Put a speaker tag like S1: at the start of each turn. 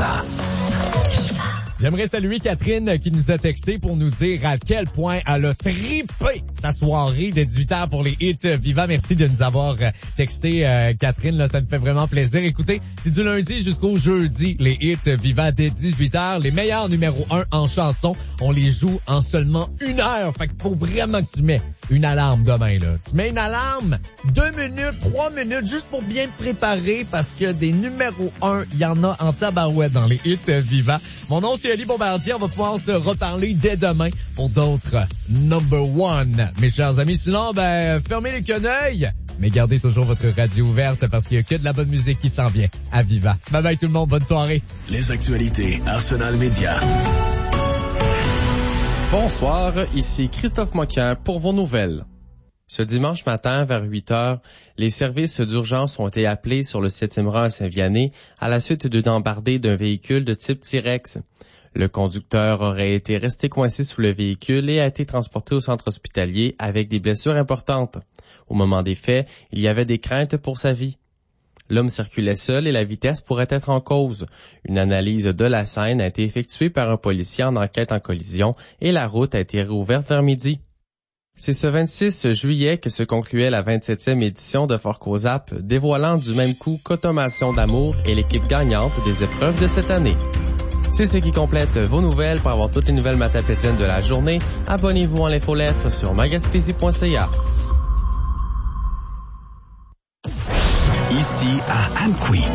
S1: Viva.
S2: J'aimerais saluer Catherine qui nous a texté pour nous dire à quel point elle a trippé sa soirée de 18h pour les hits Viva. Merci de nous avoir texté, Catherine. Là, ça me fait vraiment plaisir. Écoutez, c'est du lundi jusqu'au jeudi, les hits Viva dès 18h. Les meilleurs numéros 1 en chanson, on les joue en seulement 1 heure. Fait qu'il faut vraiment que tu mets une alarme demain, là. Tu mets une alarme, 2 minutes, 3 minutes, juste pour bien te préparer parce que des numéros 1, il y en a en tabarouette dans les hits Viva. Mon nom, c'est Ali Bombardier. On va pouvoir se reparler dès demain pour d'autres number one, mes chers amis. Sinon, fermez les quenouilles, mais gardez toujours votre radio ouverte parce qu'il y a que de la bonne musique qui s'en vient à Viva. Bye bye tout le monde, bonne soirée.
S1: Les actualités Arsenal Média.
S3: Bonsoir, ici Christophe Moquin pour vos nouvelles. Ce dimanche matin, vers 8h, les services d'urgence ont été appelés sur le 7e rang à Saint-Vianney à la suite d'une embardée d'un véhicule de type T-Rex. Le conducteur aurait été resté coincé sous le véhicule et a été transporté au centre hospitalier avec des blessures importantes. Au moment des faits, il y avait des craintes pour sa vie. L'homme circulait seul et la vitesse pourrait être en cause. Une analyse de la scène a été effectuée par un policier en enquête en collision et la route a été réouverte vers midi. C'est ce 26 juillet que se concluait la 27e édition de Fort Cozap, dévoilant du même coup qu'Automation d'amour et l'équipe gagnante des épreuves de cette année. C'est ce qui complète vos nouvelles. Pour avoir toutes les nouvelles matapédiennes de la journée, abonnez-vous en l'infolettre sur magaspésie.ca.
S1: Ici à Amqui.